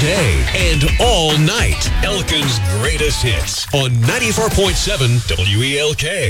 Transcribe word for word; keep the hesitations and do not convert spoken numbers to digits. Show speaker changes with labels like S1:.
S1: day and all night. Elkin's greatest hits on ninety-four point seven W E L K.